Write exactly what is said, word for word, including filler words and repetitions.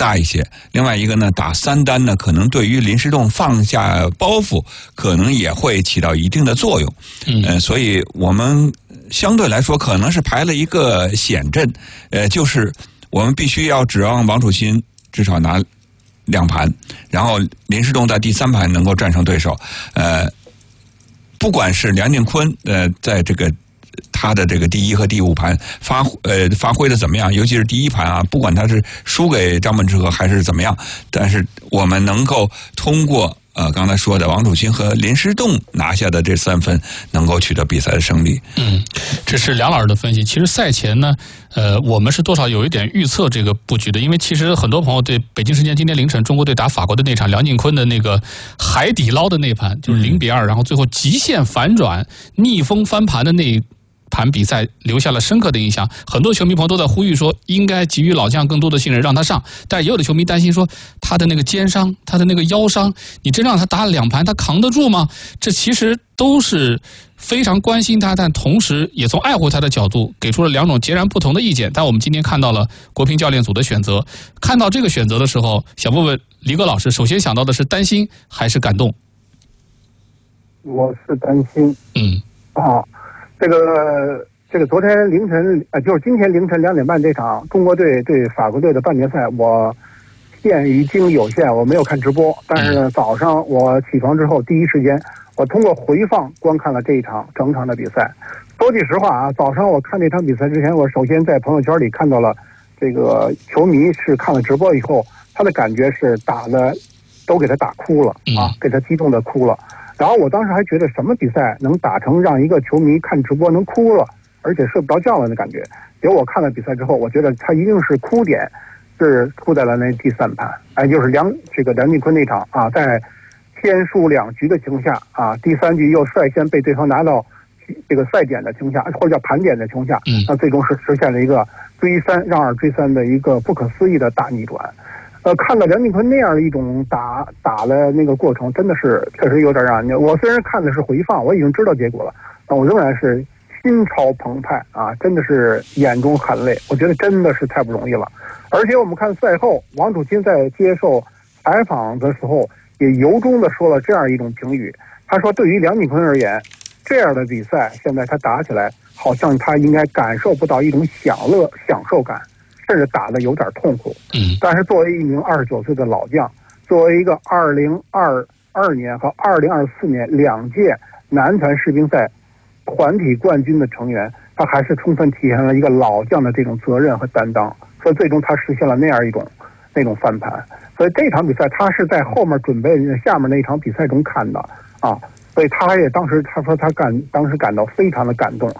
大一些。另外一个呢，打三单呢，可能对于林诗栋放下包袱，可能也会起到一定的作用。嗯、呃，所以我们相对来说可能是排了一个险阵，呃，就是我们必须要指望王楚钦至少拿两盘，然后林诗栋在第三盘能够战胜对手。呃，不管是梁靖昆呃在这个他的这个第一和第五盘发呃发挥的怎么样，尤其是第一盘啊，不管他是输给张本智和还是怎么样，但是我们能够通过呃刚才说的王楚钦和林诗栋拿下的这三分，能够取得比赛的胜利。 嗯，这是梁老师的分析。其实赛前呢，呃，我们是多少有一点预测这个布局的，因为其实很多朋友对北京时间今天凌晨中国队打法国的那场梁靖昆的那个海底捞的那盘，就是零比二，然后最后极限反转、逆风翻盘的那盘比赛留下了深刻的印象，很多球迷朋友都在呼吁说应该给予老将更多的信任，让他上。但也有的球迷担心说他的那个肩伤，他的那个腰伤，你真让他打两盘，他扛得住吗？这其实都是非常关心他，但同时也从爱护他的角度给出了两种截然不同的意见。但我们今天看到了国乒教练组的选择，看到这个选择的时候，想问问黎戈老师，首先想到的是担心还是感动？ 我是担心。 嗯啊。这个这个昨天凌晨呃，就是今天凌晨两点半这场中国队对法国队的半决赛，我限于精力有限，我没有看直播。但是呢，早上我起床之后，第一时间我通过回放观看了这一场整场的比赛。说句实话啊，早上我看这场比赛之前，我首先在朋友圈里看到了这个球迷是看了直播以后，他的感觉是打的都给他打哭了啊，给他激动的哭了。然后我当时还觉得什么比赛能打成让一个球迷看直播能哭了，而且睡不着觉了的感觉。结果我看了比赛之后，我觉得他一定是哭点是哭在了那第三盘，哎，就是梁这个梁靖昆那场啊，在先输两局的情况下啊，第三局又率先被对方拿到这个赛点的情况下，或者叫盘点的情况下，那最终是实现了一个追三让二追三的一个不可思议的大逆转。呃，看到梁靖昆那样的一种打打的那个过程，真的是确实有点让人。我虽然看的是回放，我已经知道结果了，但我仍然是心潮澎湃啊，真的是眼中含泪。我觉得真的是太不容易了。而且我们看赛后，王楚钦在接受采访的时候，也由衷的说了这样一种评语。他说，对于梁靖昆而言，这样的比赛现在他打起来，好像他应该感受不到一种享乐享受感。甚至打得有点痛苦，嗯，但是作为一名二十九岁的老将，作为一个二零二二年和二零二四年两届男团世乒赛团体冠军的成员，他还是充分体现了一个老将的这种责任和担当，所以最终他实现了那样一种那种翻盘。所以这场比赛他是在后面准备下面那一场比赛中看的啊，所以他也当时他说他感当时感到非常的感动，